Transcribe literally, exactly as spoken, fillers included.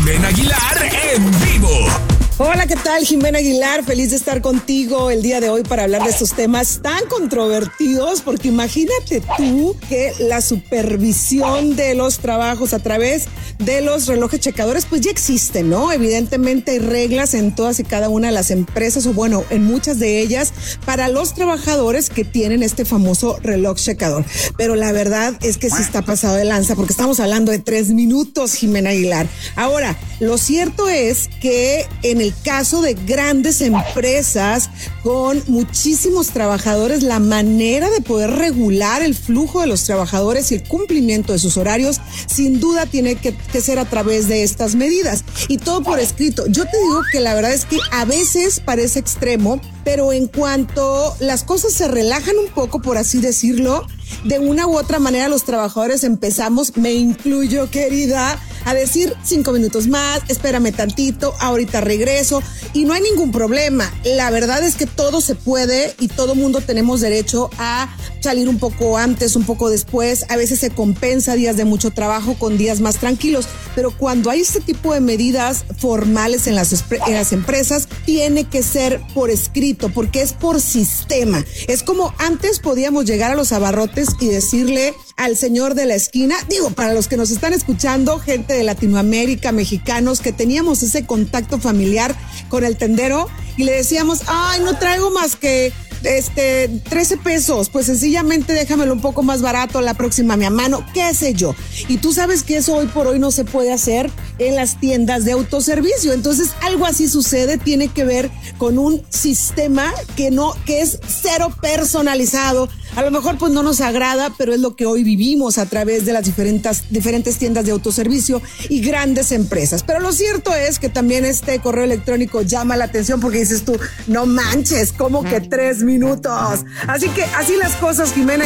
Jimena Aguilar en vivo. Hola, ¿qué tal? Jimena Aguilar, feliz de estar contigo el día de hoy para hablar de estos temas tan controvertidos, porque imagínate tú que la supervisión de los trabajos a través de los relojes checadores pues ya existe, ¿no? Evidentemente hay reglas en todas y cada una de las empresas, o bueno, en muchas de ellas, para los trabajadores que tienen este famoso reloj checador. Pero la verdad es que sí está pasado de lanza, porque estamos hablando de tres minutos, Jimena Aguilar. Ahora, lo cierto es que en el caso de grandes empresas con muchísimos trabajadores, la manera de poder regular el flujo de los trabajadores y el cumplimiento de sus horarios, sin duda tiene que, que ser a través de estas medidas. Y todo por escrito. Yo te digo que la verdad es que a veces parece extremo, pero en cuanto las cosas se relajan un poco, por así decirlo, de una u otra manera los trabajadores empezamos, me incluyo, querida, a decir cinco minutos más, espérame tantito, ahorita regreso, y no hay ningún problema. La verdad es que todo se puede y todo mundo tenemos derecho a salir un poco antes, un poco después. A veces se compensa días de mucho trabajo con días más tranquilos, pero cuando hay este tipo de medidas formales en las, en las empresas, tiene que ser por escrito, porque es por sistema. Es como antes podíamos llegar a los abarrotes y decirle al señor de la esquina, digo, para los que nos están escuchando, gente de Latinoamérica, mexicanos, que teníamos ese contacto familiar con el tendero y le decíamos, ay, no traigo más que este trece pesos, pues sencillamente déjamelo un poco más barato la próxima mi mano, qué sé yo. Y tú sabes que eso hoy por hoy no se puede hacer en las tiendas de autoservicio. Entonces algo así sucede, tiene que ver con un sistema que no, que es cero personalizado. A lo mejor pues no nos agrada, pero es lo que hoy vivimos a través de las diferentes, diferentes tiendas de autoservicio y grandes empresas. Pero lo cierto es que también este correo electrónico llama la atención, porque dices tú, no manches, ¿cómo que tres minutos? Así que así las cosas, Jimena.